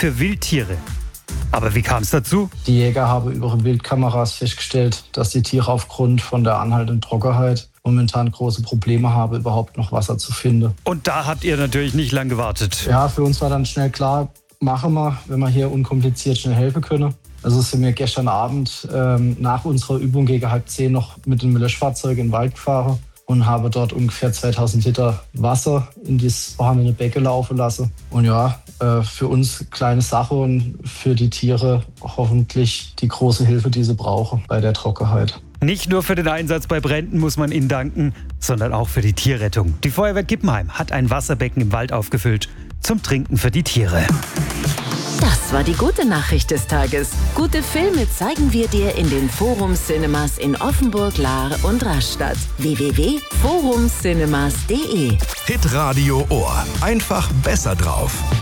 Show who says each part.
Speaker 1: für Wildtiere. Aber wie kam es dazu?
Speaker 2: Die Jäger haben über ihre Wildkameras festgestellt, dass die Tiere aufgrund von der anhaltenden Trockenheit momentan große Probleme haben, überhaupt noch Wasser zu finden.
Speaker 1: Und da habt ihr natürlich nicht lang gewartet.
Speaker 2: Ja, für uns war dann schnell klar, machen wir, wenn wir hier unkompliziert schnell helfen können. Also sind wir gestern Abend nach unserer Übung gegen 9:30 noch mit dem Löschfahrzeug in den Wald gefahren und habe dort ungefähr 2000 Liter Wasser in das vorhandene Becken laufen lassen. Und ja, für uns kleine Sache und für die Tiere hoffentlich die große Hilfe, die sie brauchen bei der Trockenheit.
Speaker 1: Nicht nur für den Einsatz bei Bränden muss man ihnen danken, sondern auch für die Tierrettung. Die Feuerwehr Gippenheim hat ein Wasserbecken im Wald aufgefüllt zum Trinken für die Tiere.
Speaker 3: Das war die gute Nachricht des Tages. Gute Filme zeigen wir dir in den Forum Cinemas in Offenburg, Lahr und Rastatt. www.forumcinemas.de
Speaker 4: Hitradio Ohr. Einfach besser drauf.